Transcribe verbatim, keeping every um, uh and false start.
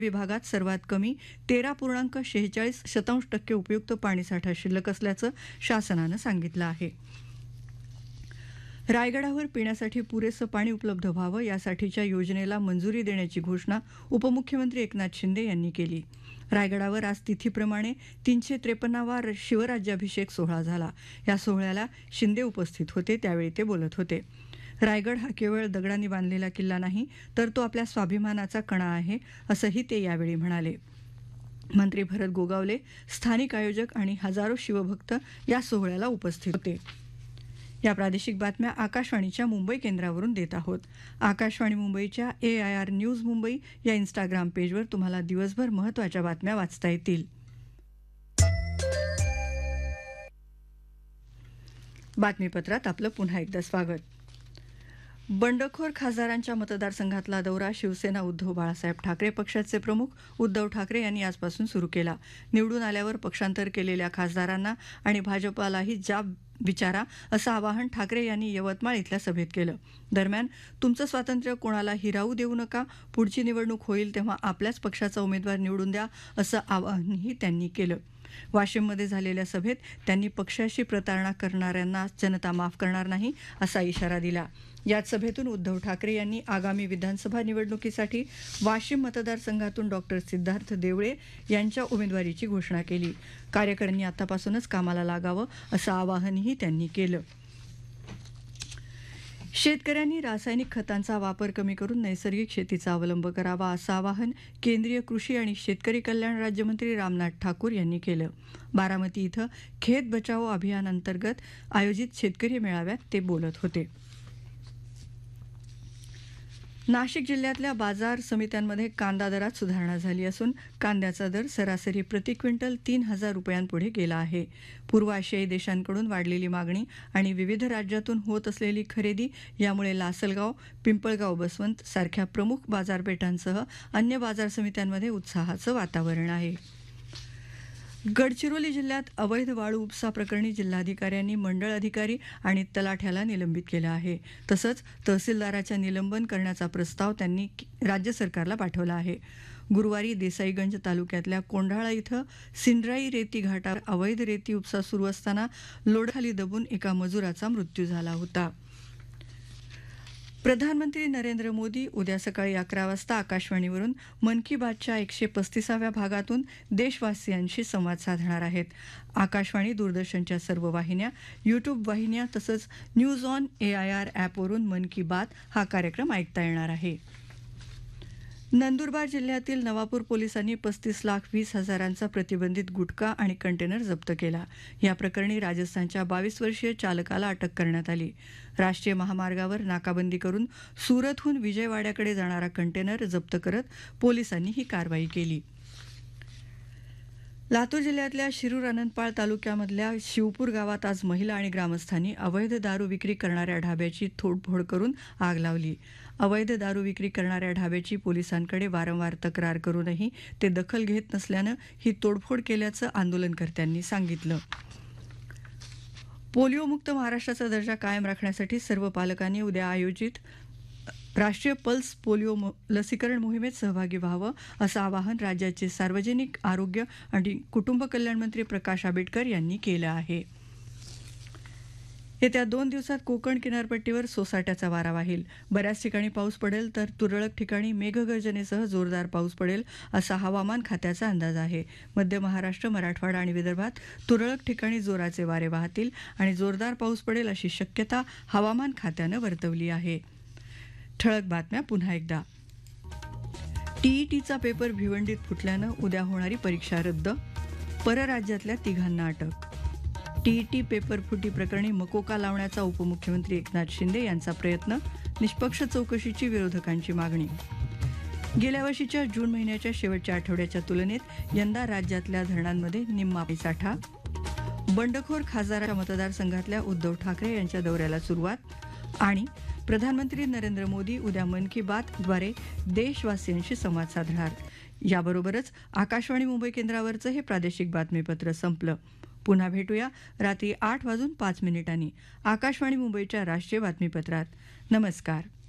विभागात सर्वात कमी तेरा पूर्णांक शेहेचाळीस शतांश टक्के उपयुक्त पाणीसाठा शिल्लक असल्याचं शासनानं सांगितलं आहे. रायगडावर पिण्यासाठी पुरेसं पाणी उपलब्ध व्हावं यासाठीच्या योजनेला मंजुरी देण्याची घोषणा उपमुख्यमंत्री एकनाथ शिंदे यांनी केली. रायगडावर आज तिथीप्रमाणे तीनशे त्रेपन्नावा शिवराज्याभिषेक सोहळा झाला. या सोहळ्याला शिंदे उपस्थित होते, त्यावेळी ते बोलत होते. रायगड हा केवळ दगडांनी बांधलेला किल्ला नाही, तर तो आपल्या स्वाभिमानाचा कणा आहे, असंही ते यावेळी म्हणाले. मंत्री भरत गोगावले, स्थानिक आयोजक आणि हजारो शिवभक्त या सोहळ्याला उपस्थित होते. या प्रादेशिक बातम्या आकाशवाणीच्या मुंबई केंद्रावरून देत आहोत. आकाशवाणी मुंबईच्या ए आय आर न्यूज मुंबई या इंस्टाग्राम पेजवर तुम्हाला दिवसभर महत्त्वाच्या बातम्या वाचता येतील. बातमीपत्रात आपलं पुन्हा एकदा स्वागत. बंडखोर खासदारांच्या मतदारसंघातला दौरा शिवसेना उद्धव बाळासाहेब ठाकरे पक्षाचे प्रमुख उद्धव ठाकरे यांनी आजपासून सुरू केला. निवडून आल्यावर पक्षांतर केलेल्या खासदारांना आणि भाजपालाही जाब विचारा असं आवाहन ठाकरे यांनी यवतमाळ इथल्या सभेत केलं. दरम्यान तुमचं स्वातंत्र्य कोणाला हिरावू देऊ नका, पुढची निवडणूक होईल तेव्हा आपल्याच पक्षाचा उमेदवार निवडून द्या असं आवाहनही त्यांनी केलं. वाशिममध्ये झालेल्या सभेत त्यांनी पक्षाशी प्रतारणा करणाऱ्यांना जनता माफ करणार नाही असा इशारा दिला. याच सभेतून उद्धव ठाकरे यांनी आगामी विधानसभा निवडणुकीसाठी वाशिम मतदारसंघातून डॉक्टर सिद्धार्थ देवळे यांच्या उमेदवारीची घोषणा केली. कार्यकर्त्यांनी आतापासूनच कामाला लागावं असं आवाहनही त्यांनी केलं. शेतकऱ्यांनी रासायनिक खतांचा वापर कमी करून नैसर्गिक शेतीचा अवलंब करावा असं आवाहन केंद्रीय कृषी आणि शेतकरी कल्याण राज्यमंत्री रामनाथ ठाकूर यांनी केलं. बारामती इथं खेत बचाओ अभियान अंतर्गत आयोजित शेतकरी मेळाव्यात ते बोलत होते. नाशिक जिल्ह्यातल्या बाजार समित्यांमध्ये कांदा दरात सुधारणा झाली असून कांद्याचा दर सरासरी प्रति क्विंटल तीन हजार रुपयांपुढे गेला आहे. पूर्व आशियाई देशांकडून वाढलेली मागणी आणि विविध राज्यातून होत असलेली खरेदी यामुळे लासलगाव, पिंपळगाव, बसवंत सारख्या प्रमुख बाजारपेठांसह अन्य बाजार समित्यांमध्ये उत्साहाचं वातावरण आहे. गडचिरोली जिल्ह्यात अवैध वाळू उपसा प्रकरणी जिल्हाधिकाऱ्यांनी मंडळ अधिकारी आणि तलाठ्याला निलंबित केलं आहे. तसंच तहसीलदाराच्या निलंबन करण्याचा प्रस्ताव त्यांनी राज्य सरकारला पाठवला आहे. गुरुवारी देसाईगंज तालुक्यातल्या कोंढाळा इथं सिंडराई रेती घाटावर अवैध रेती उपसा सुरू असताना लोडखाली दबून एका मजुराचा मृत्यू झाला होता. प्रधानमंत्री नरेंद्र मोदी उद्या सकाळी अकरा वाजता आकाशवाणीवरून मन की बातच्या एकशे पस्तीसाव्या भागातून देशवासियांशी संवाद साधणार आहेत. आकाशवाणी, दूरदर्शनच्या सर्व वाहिन्या, यूट्यूब वाहिन्या तसंच news on A I R ॲपवरून मन की बात हा कार्यक्रम ऐकता येणार आहे. नंदुरबार जिल्ह्यातील नवापूर पोलिसांनी पस्तीस लाख वीस हजारांचा प्रतिबंधित गुटखा आणि कंटेनर जप्त केला. या प्रकरणी राजस्थानच्या बावीस वर्षीय चालकाला अटक करण्यात आली. राष्ट्रीय महामार्गावर नाकाबंदी करून सुरतहून विजयवाड्याकडे जाणारा कंटेनर जप्त करत पोलिसांनी ही कारवाई केली. लातूर जिल्ह्यातल्या शिरूर अनंतपाळ तालुक्यामधल्या शिवपूर गावात आज महिला आणि ग्रामस्थांनी अवैध दारू विक्री करणाऱ्या ढाब्याची तोडफोड करून आग लावली. अवैध दारू विक्री करणाऱ्या ढाब्याची पोलिसांकडे वारंवार तक्रार करूनही ते दखल घेत नसल्यानं ही तोडफोड केल्याचं आंदोलनकर्त्यांनी सांगितलं. पोलिओमुक्त महाराष्ट्राचा दर्जा कायम राखण्यासाठी सर्व पालकांनी उद्या आयोजित राष्ट्रीय पल्स पोलिओ लसीकरण मोहिमेत सहभागी व्हावं असं आवाहन राज्याचे सार्वजनिक आरोग्य आणि कुटुंब कल्याण मंत्री प्रकाश आंबेडकर यांनी केलं आहे. येत्या दोन दिवसात कोकण किनारपट्टीवर सोसाट्याचा वारा वाहील. बऱ्याच ठिकाणी पाऊस पडेल तर तुरळक ठिकाणी मेघगर्जनेसह जोरदार पाऊस पडेल असा हवामान खात्याचा अंदाज आहे. मध्य महाराष्ट्र, मराठवाडा आणि विदर्भात तुरळक ठिकाणी जोराचे वारे वाहतील आणि जोरदार पाऊस पडेल अशी शक्यता हवामान खात्यानं वर्तवली आहे. ठळक बातम्या पुन्हा एकदा. टीईटीचा पेपर भिवंडीत फुटल्यानं उद्या होणारी परीक्षा रद्द. परराज्यातल्या तिघांना अटक. टीईटी पेपर फुटी प्रकरणी मकोका लावण्याचा उपमुख्यमंत्री एकनाथ शिंदे यांचा प्रयत्न. निष्पक्ष चौकशीची विरोधकांची मागणी. गेल्या वर्षीच्या जून महिन्याच्या शेवटच्या आठवड्याच्या तुलनेत यंदा राज्यातल्या धरणांमध्ये निम्मा साठा. बंडखोर खासदाराच्या मतदारसंघातल्या उद्धव ठाकरे यांच्या दौऱ्याला सुरुवात. आणि प्रधानमंत्री नरेंद्र मोदी उद्या मन की बातद्वारे देशवासियांशी संवाद साधणार. याबरोबरच आकाशवाणी मुंबई केंद्रावरचं हे प्रादेशिक बातमीपत्र संपलं. पुन्हा भेटूया रात्री आठ वाजून पाच मिनिटांनी आकाशवाणी मुंबईच्या राष्ट्रीय बातमीपत्रात. नमस्कार.